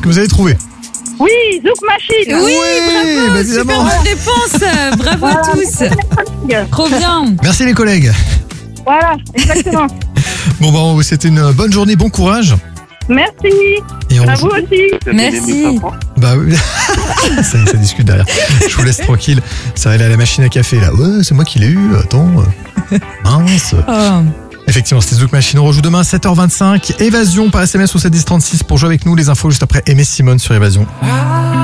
que vous avez trouvé? Oui, Zouk Machine. Oui, bah bravo, évidemment. super bonne réponse. Bravo à tous. Trop bien. Merci les collègues. Voilà, exactement. Bon bah on vous souhaite une bonne journée, bon courage. Merci. Et on À vous aussi. Merci. Bah oui. ça discute derrière. Je vous laisse tranquille. Ça va aller à la machine à café là. Ouais, c'est moi qui l'ai eu. Attends. Mince. Oh. Effectivement, c'était Zouk Machine. On rejoue demain 7h25. Évasion par SMS au 71036 pour jouer avec nous. Les infos juste après Aimé Simone sur Évasion.